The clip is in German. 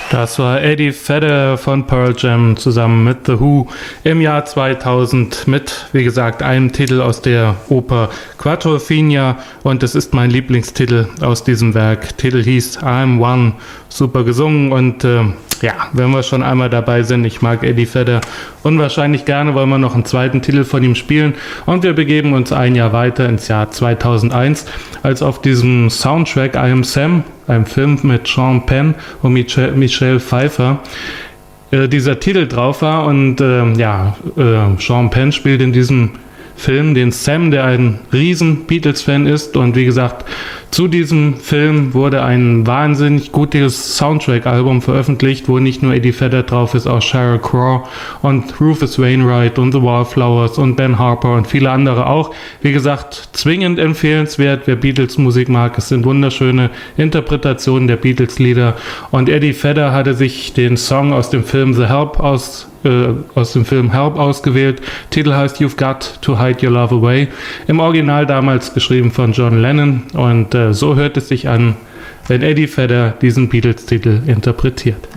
Das war Eddie Vedder von Pearl Jam zusammen mit The Who im Jahr 2000 mit, wie gesagt, einem Titel aus der Oper Quattrofiglia, und es ist mein Lieblingstitel aus diesem Werk. Titel hieß I'm One, super gesungen, und ja, wenn wir schon einmal dabei sind, ich mag Eddie Vedder unwahrscheinlich gerne, wollen wir noch einen zweiten Titel von ihm spielen, und wir begeben uns ein Jahr weiter ins Jahr 2001, als auf diesem Soundtrack I Am Sam, einem Film mit Sean Penn und Michelle Pfeiffer, dieser Titel drauf war. Und Sean Penn spielt in diesem Film den Sam, der ein riesen Beatles-Fan ist, und wie gesagt, zu diesem Film wurde ein wahnsinnig gutes Soundtrack-Album veröffentlicht, wo nicht nur Eddie Vedder drauf ist, auch Sheryl Crow und Rufus Wainwright und The Wallflowers und Ben Harper und viele andere auch. Wie gesagt, zwingend empfehlenswert, wer Beatles-Musik mag. Es sind wunderschöne Interpretationen der Beatles-Lieder, und Eddie Vedder hatte sich den Song aus dem Film The Help ausgewählt. Titel heißt You've Got to Hide Your Love Away. Im Original damals geschrieben von John Lennon, und so hört es sich an, wenn Eddie Vedder diesen Beatles-Titel interpretiert.